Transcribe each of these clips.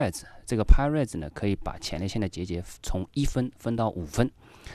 这个 PI-RADS 呢，可以把前列腺的结节从1分分到5分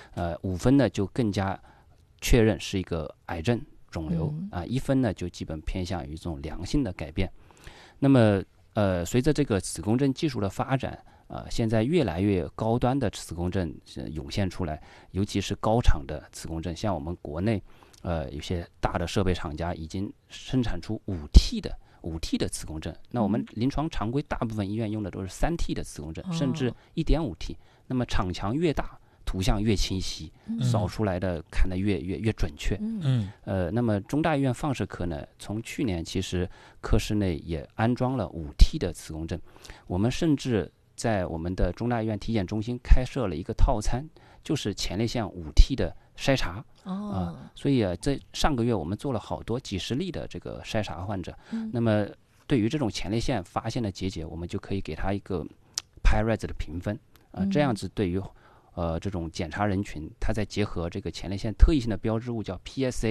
，5分呢就更加确认是一个癌症肿瘤，1分呢就基本偏向于这种良性的改变。那么随着这个子宫症技术的发展，现在越来越高端的子宫症涌现出来，尤其是高场的子宫症，像我们国内有些大的设备厂家已经生产出5T 的子宫症，那我们临床常规大部分医院用的都是3T 的子宫症，甚至1.5T。那么场墙越大，图像越清晰，扫出来的看得越准确。那么中大医院放射科呢，从去年其实科室内也安装了5T 的子宫症，我们甚至在我们的中大医院体检中心开设了一个套餐，就是前列腺5T 的筛查。所以在上个月我们做了好多几十例的这个筛查患者，那么对于这种前列腺发现的结节，我们就可以给他一个 PI-RADS 的评分，这样子对于这种检查人群，他再结合这个前列腺特异性的标志物叫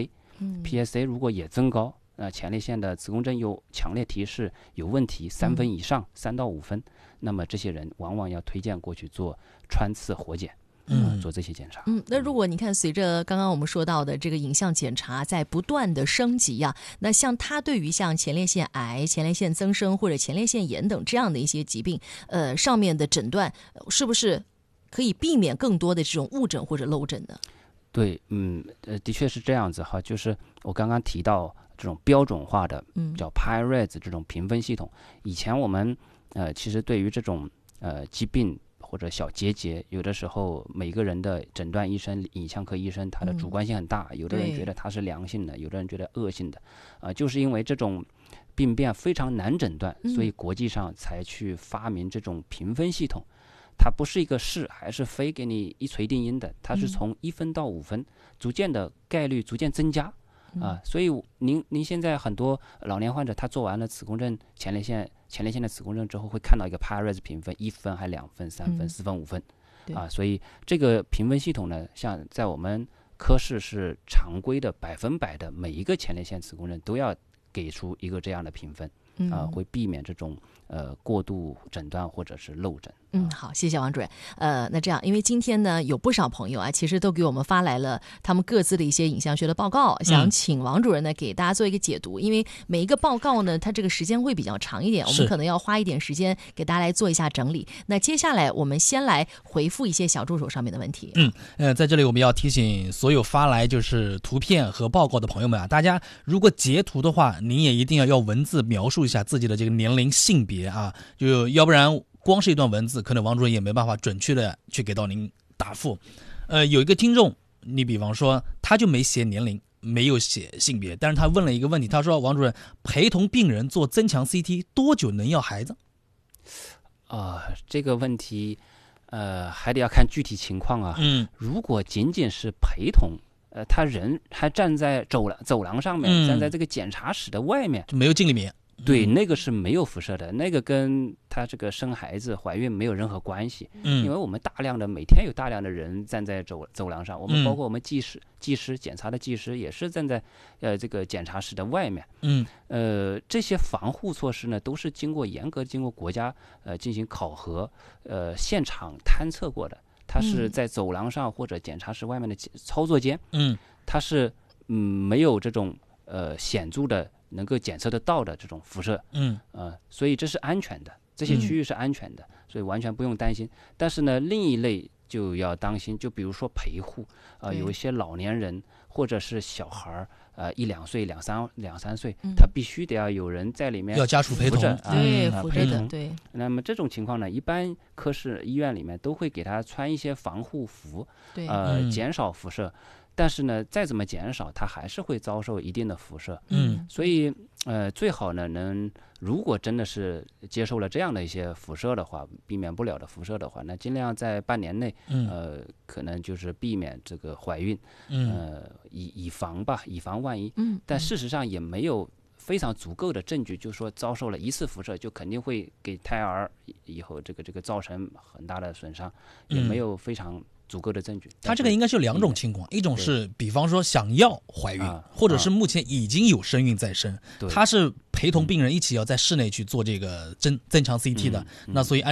PSA，PSA 如果也增高，前列腺的子宫症有强烈提示有问题，3分以上，3到5分，那么这些人往往要推荐过去做穿刺活检。做这些检查。 那如果你看随着刚刚我们说到的这个影像检查在不断的升级那像它对于像前列腺癌、前列腺增生或者前列腺炎等这样的一些疾病，上面的诊断是不是可以避免更多的这种误诊或者漏诊呢？ 对，的确是这样子哈，就是我刚刚提到这种标准化的叫 PI-RADS 这种评分系统，以前我们其实对于这种疾病或者小结节，有的时候每个人的诊断医生、影像科医生他的主观性很大，有的人觉得它是良性的，有的人觉得恶性的，就是因为这种病变非常难诊断，所以国际上才去发明这种评分系统。它不是一个是还是非给你一锤定音的，它是从1分到5分，逐渐的概率逐渐增加。所以您现在很多老年患者，他做完了子宫症前列腺的子宫症之后，会看到一个 PI-RADS 评分1分还2分、3分、4分、5分，所以这个评分系统呢，像在我们科室是常规的100%的，每一个前列腺子宫症都要给出一个这样的评分，会避免这种过度诊断或者是漏诊。 好，谢谢王主任。那这样，因为今天呢有不少朋友其实都给我们发来了他们各自的一些影像学的报告，想请王主任呢给大家做一个解读。因为每一个报告呢，它这个时间会比较长一点，我们可能要花一点时间给大家来做一下整理。那接下来我们先来回复一些小助手上面的问题。 在这里我们要提醒所有发来就是图片和报告的朋友们大家如果截图的话，您也一定要文字描述一下自己的这个年龄、性别就要不然光是一段文字，可能王主任也没办法准确的去给到您答复。有一个听众，你比方说他就没写年龄，没有写性别，但是他问了一个问题，他说王主任，陪同病人做增强 CT 多久能要孩子？ 这个问题还得要看具体情况如果仅仅是陪同，他人还站在走廊上面，站在这个检查室的外面， 就没有进里面。 对，那个是没有辐射的，那个跟他这个生孩子、怀孕没有任何关系。因为我们每天有大量的人站在走廊上，我们包括我们技师检查的技师也是站在这个检查室的外面。这些防护措施呢，都是严格经过国家进行考核，现场勘测过的。它是在走廊上或者检查室外面的操作间，它是没有这种显著的能够检测得到的这种辐射，所以这是安全的，这些区域是安全的，所以完全不用担心。但是呢，另一类就要当心，就比如说陪护，有一些老年人或者是小孩，1、2岁、2、3岁，他必须得要有人在里面要家属陪同， 对，扶着的，对。 那么这种情况呢，一般科室医院里面都会给他穿一些防护服，减少辐射。但是呢，再怎么减少，它还是会遭受一定的辐射。所以最好呢，如果真的是接受了这样的一些辐射的话，避免不了的辐射的话，那尽量在半年内，可能就是避免这个怀孕，以防万一。但事实上也没有非常足够的证据，就是说遭受了一次辐射就肯定会给胎儿以后这个造成很大的损伤，也没有非常足够的证据。 它这个应该是2种情况，一种是比方说想要怀孕，或者是目前已经有身孕在身，它是陪同病人一起要在室内去做这个增强 CT 的，那所以按